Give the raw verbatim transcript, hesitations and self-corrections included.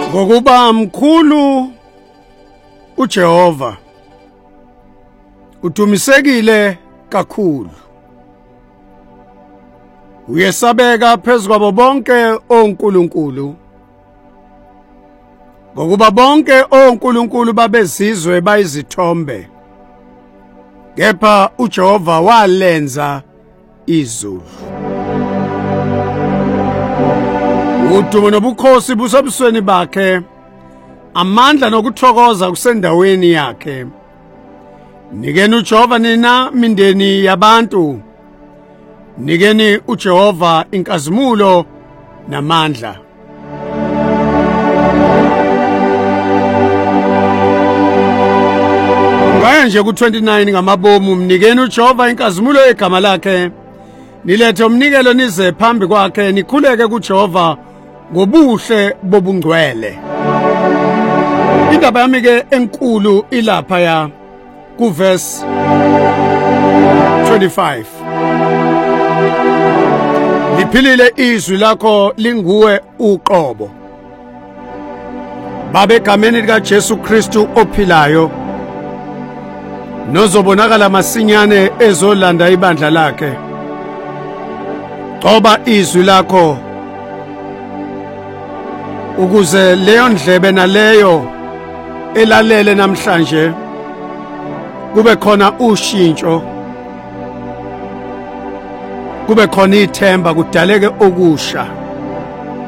Ngokuba mkhulu uJehova udumisekile kakhulu. Uyesabeka phezukwabo bonke onkulunkulu. Ngokuba bonke onkulunkulu babezizwe bayizithombe. Kepha uJehova walenza izulu. Udumo nobukhosi busebusweni bakhe, amandla nokuthokoza kusendaweni yakhe. Nikeni uJehova nina mindeni yabantu. Nikeni uJehova inkazimulo namandla. Ngaya nje ku twenty-nine ngamabomu, mnikeni uJehova inkazimulo egama lakhe. Nilethe umnikelo nize phambi kwakhe, nikhuleke kuJehova ngobuhle bobungcwele. Indaba yami ke enkulu ilapha ya ku verse twenty-five. Liphilile izwi lakho linguwe uqobo. Babe egameni lika Jesu Kristu ophilayo, nozobonakala masinyane ezolanda ibandla lakhe. Qoba izwi lakho ukuze leyo ndlebe naleyo elalele namhlanje kube khona ushintsho, kube khona ithemba, kudaleke okusha.